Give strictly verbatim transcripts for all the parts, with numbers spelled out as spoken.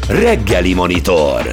Reggeli Monitor.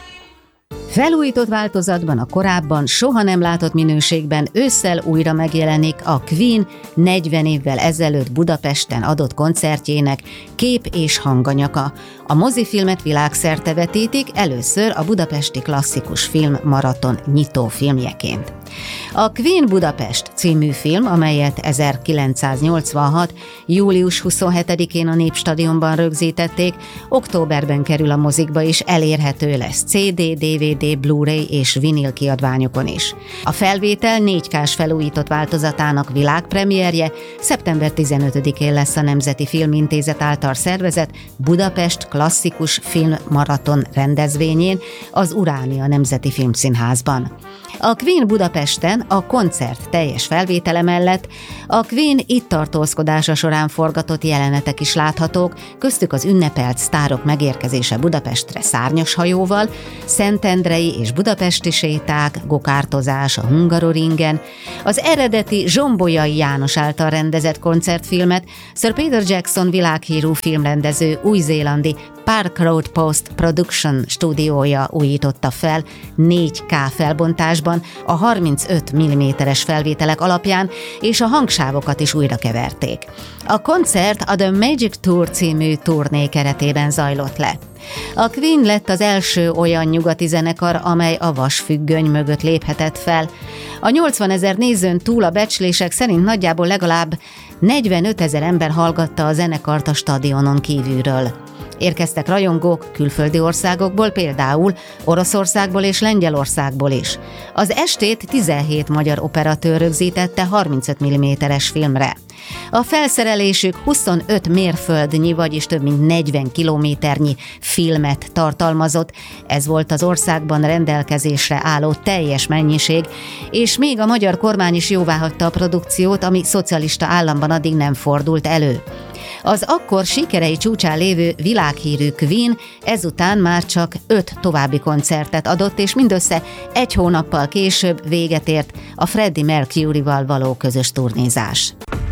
Felújított változatban a korábban soha nem látott minőségben ősszel újra megjelenik a Queen negyven évvel ezelőtt Budapesten adott koncertjének kép- és hanganyaga. A mozifilmet világszerte vetítik, először a Budapesti Klasszikus Film Maraton nyitó filmjeként. A Queen Budapest című film, amelyet ezerkilencszáznyolcvanhat. július huszonhetedikén a Népstadionban rögzítették, októberben kerül a mozikba és elérhető lesz cé dé, dé vé dé, Blu-ray és vinil kiadványokon is. A felvétel négy ká-s felújított változatának világpremierje szeptember tizenötödikén lesz a Nemzeti Filmintézet által szervezett Budapest Klasszikus Film Maraton rendezvényén, az Uránia Nemzeti Filmszínházban. A Queen Budapesten a koncert teljes felvétele mellett a Queen itt tartózkodása során forgatott jelenetek is láthatók, köztük az ünnepelt sztárok megérkezése Budapestre szárnyas hajóval, szentendrei és budapesti séták, gokártozás a Hungaroringen, az eredeti Zsombolyai János által rendezett koncertfilmet Sir Peter Jackson világhírű filmrendező új-zélandi Park Road Post Production stúdiója újította fel négy ká felbontásban a harmincöt milliméteres felvételek alapján, és a hangsávokat is újra keverték. A koncert a The Magic Tour című turné keretében zajlott le. A Queen lett az első olyan nyugati zenekar, amely a vasfüggöny mögött léphetett fel. A nyolcvanezer nézőn túl a becslések szerint nagyjából legalább negyvenötezer ember hallgatta a zenekart a stadionon kívülről. Érkeztek rajongók külföldi országokból, például Oroszországból és Lengyelországból is. Az estét tizenhét magyar operatőr rögzítette harmincöt milliméteres filmre. A felszerelésük huszonöt mérföldnyi, vagyis több mint negyven kilométernyi filmet tartalmazott. Ez volt az országban rendelkezésre álló teljes mennyiség, és még a magyar kormány is jóváhagyta a produkciót, ami szocialista államban addig nem fordult elő. Az akkor sikerei csúcsán lévő világhírű Queen ezután már csak öt további koncertet adott, és mindössze egy hónappal később véget ért a Freddie Mercuryval való közös turnézás.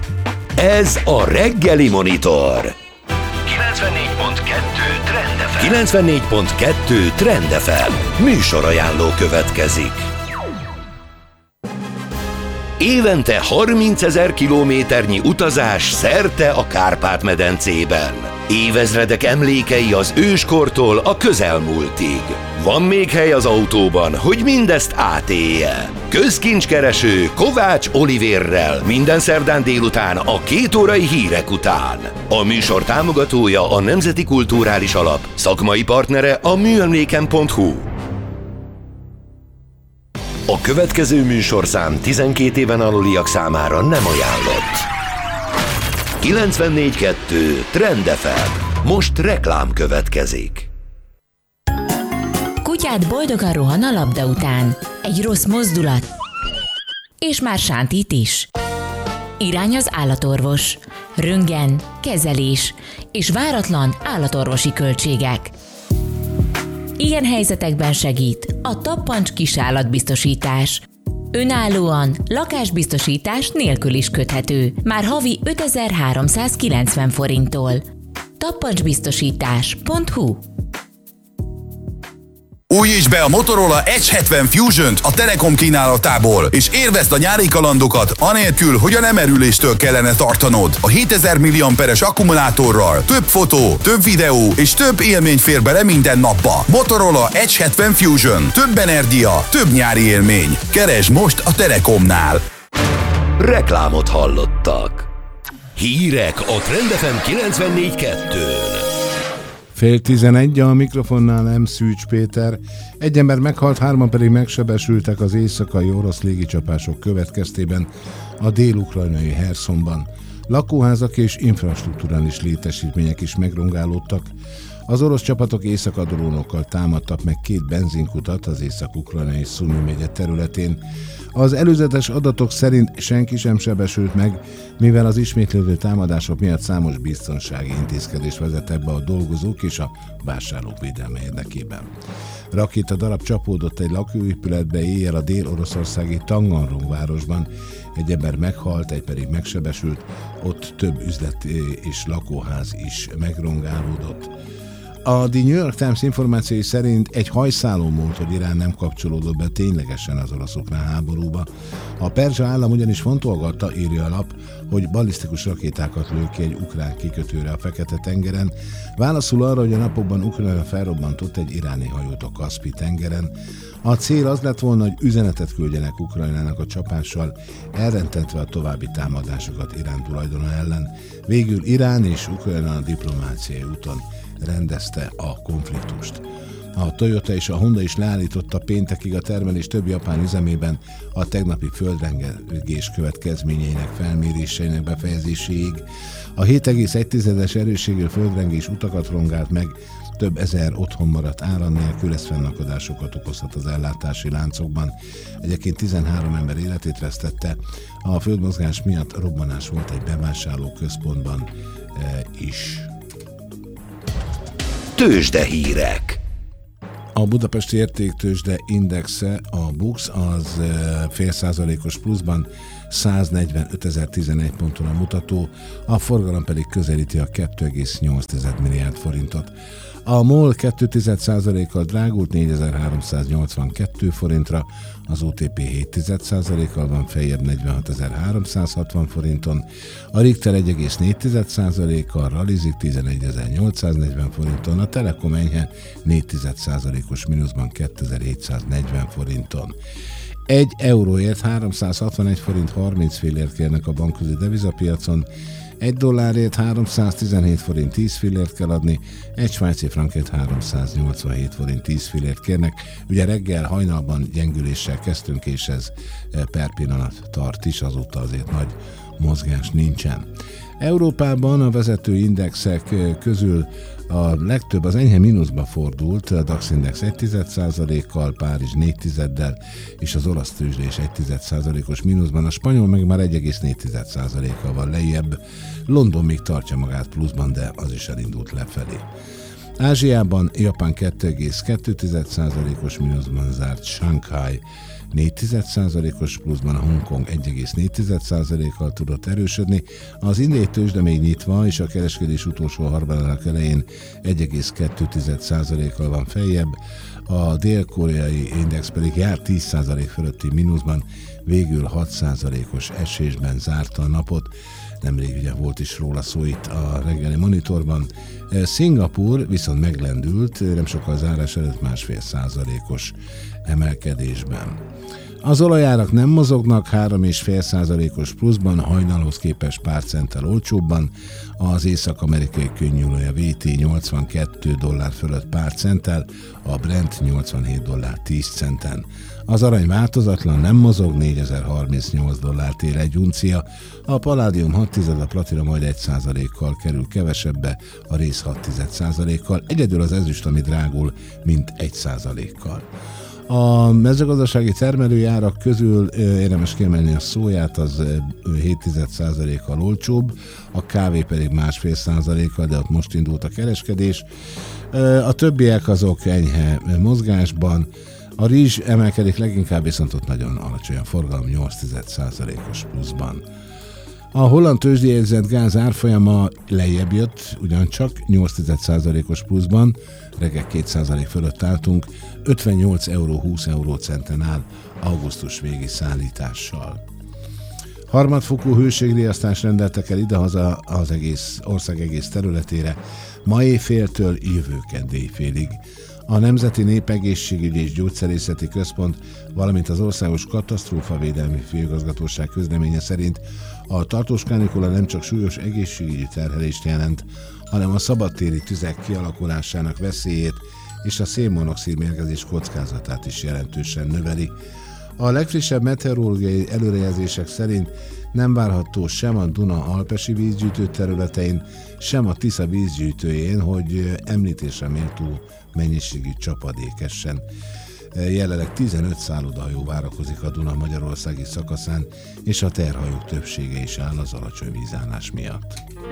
Ez a Reggeli Monitor. kilencvennégy pont kettő Trend ef em. kilencvennégy pont kettő Trend ef em. Műsorajánló következik. Évente harmincezer kilométernyi utazás szerte a Kárpát-medencében. Évezredek emlékei az őskortól a közelmúltig. Van még hely az autóban, hogy mindezt átélje. Közkincskereső Kovács Olivérrel minden szerdán délután a két órai hírek után. A műsor támogatója a Nemzeti Kulturális Alap, szakmai partnere a műemléken pont hu. A következő műsorszám tizenkét éven aluliak számára nem ajánlott. kilencvennégy kettő Trend ef em. Most reklám következik. Kutyád boldogan rohan a labda után. Egy rossz mozdulat, és már sántít is. Irány az állatorvos. Röntgen, kezelés és váratlan állatorvosi költségek. Ilyen helyzetekben segít a Tappancs kisállatbiztosítás. Önállóan, lakásbiztosítás nélkül is köthető. Már havi ötezer-háromszázkilencven forinttól. tappancsbiztosítás pont hu. Újítsd be a Motorola Edge hetven Fusion-t a Telekom kínálatából, és élvezd a nyári kalandokat, anélkül, hogy a lemerüléstől kellene tartanod. A hétezer milliamperes akkumulátorral több fotó, több videó és több élmény fér bele minden napba. Motorola Edge hetven Fusion. Több energia, több nyári élmény. Keresd most a Telekomnál. Reklámot hallottak. Hírek a Trend ef em kilencvennégy kettőn. Fél tizenegy, a mikrofonnál nem Szűcs Péter. Egy ember meghalt, hárman pedig megsebesültek az éjszakai orosz légicsapások következtében a dél-ukrajnai Herszonban. Lakóházak és infrastrukturális létesítmények is megrongálódtak. Az orosz csapatok éjszakadrónokkal támadtak meg két benzinkutat az észak-ukrajnai Szumi megye területén. Az előzetes adatok szerint senki sem sebesült meg, mivel az ismétlődő támadások miatt számos biztonsági intézkedést vezettek be a dolgozók és a vásárlók védelme érdekében. Rakéta darab csapódott egy lakóépületbe éjjel a dél-oroszországi Tanganrong városban. Egy ember meghalt, egy pedig megsebesült, ott több üzlet és lakóház is megrongálódott. A The New York Times információi szerint egy hajszálon volt, hogy Irán nem kapcsolódott be ténylegesen az orosz-ukrán háborúba. A perzsa állam ugyanis fontolgatta, írja a lap, hogy ballisztikus rakétákat lő ki egy ukrán kikötőre a Fekete-tengeren. Válaszul arra, hogy a napokban Ukrajna felrobbantott egy iráni hajót a Kaszpi-tengeren. A cél az lett volna, hogy üzenetet küldjenek Ukrajnának a csapással, elrentetve a további támadásokat Irán tulajdona ellen. Végül Irán és Ukrajna a diplomáciai úton rendezte a konfliktust. A Toyota és a Honda is leállította péntekig a termelés több japán üzemében a tegnapi földrengés következményeinek felméréseinek befejezéséig. A hét egész egy erősségű földrengés utakat rongált meg, több ezer otthon maradt áram nélkül, ez fennakadásokat okozhat az ellátási láncokban. Egyébként tizenhárom ember életét vesztette, a földmozgás miatt robbanás volt egy bevásárlóközpontban e, is. Tőzsdehírek. A budapesti értéktőzsde indexe, a BUX, az fél százalékos pluszban száznegyvenötezer-tizenegy ponton a mutató, a forgalom pedig közelíti a két egész nyolc milliárd forintot. A MOL két százalékkal drágult négyezer-háromszáznyolcvankettő forintra, az o té pé hét százalékkal van feljebb negyvenhatezer-háromszázhatvan forinton, a Richter egy egész négy százalékkal ralizik tizenegyezer-nyolcszáznegyven forinton, a Telekom enyhe négy százalékos mínuszban kétezer-hétszáznegyven forinton. Egy euróért háromszázhatvanegy forint harminc fillért kérnek a bankközi devizapiacon, egy dollárért háromszáztizenhét forint tíz fillért kell adni, egy svájci frankért háromszáznyolcvanhét forint tíz fillért kérnek. Ugye reggel hajnalban gyengüléssel kezdtünk, és ez per pillanat tart is, azóta azért nagy mozgás nincsen. Európában a vezető indexek közül a legtöbb az enyhe mínuszba fordult, a DAX index egy százalékkal, Párizs négy tizeddel, és az olasz tőzsde is egy százalékos mínuszban, a spanyol meg már egy egész négy százalékkal van lejjebb, London még tartja magát pluszban, de az is elindult lefelé. Ázsiában Japán két egész kettő százalékos mínuszban zárt, Shanghai négy százalékos pluszban, a Hongkong egy egész négy százalékkal tudott erősödni, az indiai tőzsde még nyitva, és a kereskedés utolsó harmadának elején egy egész kettő százalékkal van feljebb, a dél-koreai index pedig jár tíz százalék fölötti mínuszban, végül hat százalékos esésben zárta a napot. Nemrég ugye volt is róla szó itt a reggeli monitorban. Szingapúr viszont meglendült, nem sokkal zárás előtt másfél százalékos emelkedésben. Az olajárak nem mozognak, három egész öt százalékos pluszban, hajnalhoz képest pár centtel olcsóbban, az észak-amerikai könnyűolaj a vé té nyolcvankettő dollár fölött pár centtel, a Brent nyolcvanhét dollár tíz centen. Az arany változatlan, nem mozog, négyezer-harmincnyolc dollárt ér egy uncia, a paládium hat tized, a platina majd egy százalékkal kerül kevesebbe, a réz hat százalékkal, egyedül az ezüst, ami drágul, mint egy százalékkal. A mezőgazdasági termelői árak közül érdemes kiemelni a szóját, az hét százalékkal olcsóbb, a kávé pedig másfél százalékkal, de ott most indult a kereskedés. A többiek azok enyhe mozgásban, a rizs emelkedik leginkább, viszont ott nagyon alacsony a forgalom, nyolc százalékos pluszban. A holland tőzsdéjegyzett gáz árfolyama lejjebb jött, ugyancsak nyolc százalékos pluszban, reggel két százalék fölött álltunk, ötvennyolc euró húsz eurócenten áll augusztus végi szállítással. Harmadfokú hőségriasztást rendeltek el idehaza az egész ország egész területére, ma éjféltől jövő kedd éjfélig. A Nemzeti Népegészségügyi és Gyógyszerészeti Központ, valamint az Országos Katasztrófavédelmi Főigazgatóság közleménye szerint a tartós kánikula nem csak súlyos egészségügyi terhelést jelent, hanem a szabadtéri tüzek kialakulásának veszélyét és a szénmonoxid mérgezés kockázatát is jelentősen növeli. A legfrissebb meteorológiai előrejelzések szerint nem várható sem a Duna-alpesi vízgyűjtő területein, sem a Tisza vízgyűjtőjén, hogy említésre méltó mennyiségű csapadék essen. Jelenleg tizenöt szállodahajó várakozik a Duna magyarországi szakaszán, és a terhajók többsége is áll az alacsony vízállás miatt.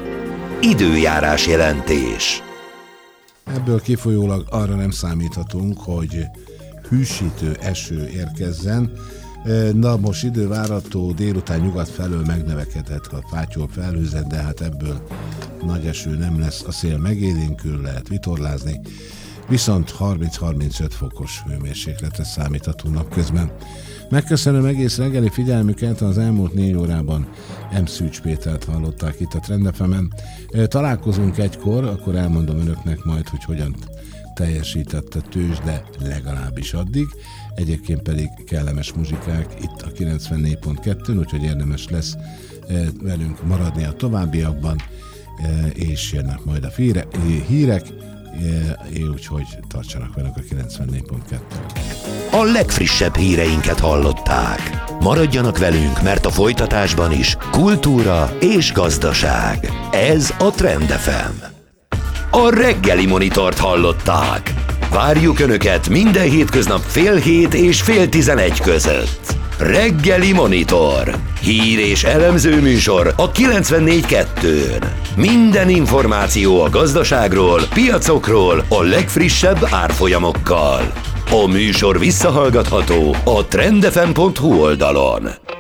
Időjárás jelentés. Ebből kifolyólag arra nem számíthatunk, hogy hűsítő eső érkezzen. Na most idő várható, délután nyugat felől megnövekedhet, ha fátyol felhőzet, de hát ebből nagy eső nem lesz, a szél megélénkül, lehet vitorlázni, viszont harminc-harmincöt fokos hőmérsékletre számíthatunk napközben. Megköszönöm egész reggeli figyelmüket, az elmúlt négy órában M. Szűcs Pétert hallották itt a Trend ef emen. Találkozunk egykor, akkor elmondom önöknek majd, hogy hogyan teljesített a tőzs, de legalábbis addig. Egyébként pedig kellemes muzsikák itt a kilencvennégy pont kettőn, úgyhogy érdemes lesz velünk maradni a továbbiakban, és jönnek majd a hírek, úgyhogy tartsanak velünk a kilencvennégy pont kettőn. A legfrissebb híreinket hallották. Maradjanak velünk, mert a folytatásban is kultúra és gazdaság. Ez a Trend ef em. A reggeli monitort hallották. Várjuk Önöket minden hétköznap fél hét és fél tizenegy között. Reggeli Monitor. Hír és elemző műsor a kilencvennégy kettőn. Minden információ a gazdaságról, piacokról, a legfrissebb árfolyamokkal. A műsor visszahallgatható a trendefem pont hu oldalon.